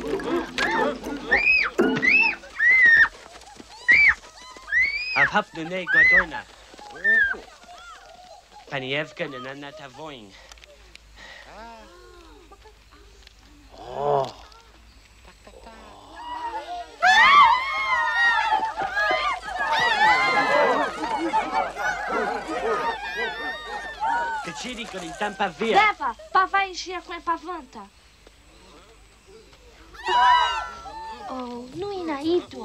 Hap de nei godona. Panievka na tavoin. Oh. Decidi con il tampa via. Leva, pa vai encher com a pavanta. Oh, nu inaidua.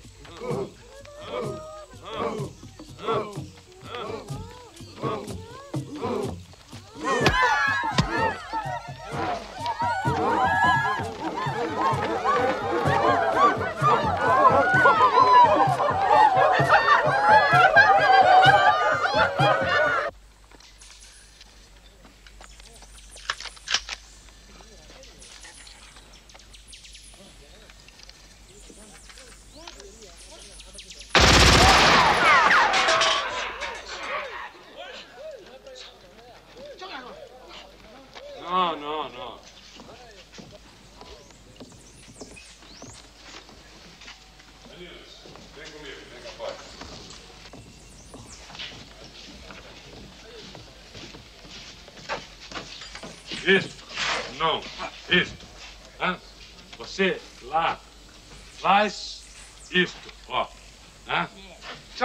No. Vem comigo, vem cá fora. Isto, não, isto. Hã? Você lá faz isto, ó. Hã?